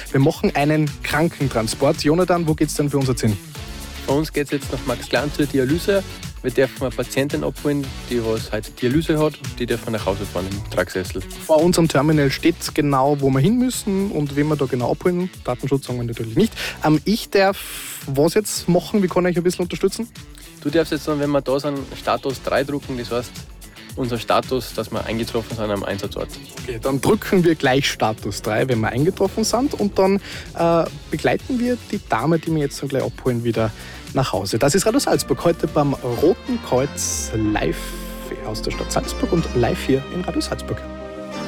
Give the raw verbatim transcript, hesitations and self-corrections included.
Wir machen einen Krankentransport. Jonathan, wo geht's denn für uns jetzt hin? Bei uns geht es jetzt nach Max Klein zur Dialyse. Wir dürfen eine Patientin abholen, die was heute Dialyse hat. Die dürfen nach Hause fahren im Tragsessel. Vor unserem Terminal steht genau, wo wir hin müssen und wen wir da genau abholen. Datenschutz sagen wir natürlich nicht. Ähm, ich darf was jetzt machen? Wie kann ich euch ein bisschen unterstützen? Du darfst jetzt dann, wenn wir da sind, Status drei drucken. Das heißt, unser Status, dass wir eingetroffen sind am Einsatzort. Okay, dann drücken wir gleich Status drei, wenn wir eingetroffen sind. Und dann äh, begleiten wir die Dame, die wir jetzt dann gleich abholen, wieder nach Hause. Das ist Radio Salzburg, heute beim Roten Kreuz live aus der Stadt Salzburg und live hier in Radio Salzburg.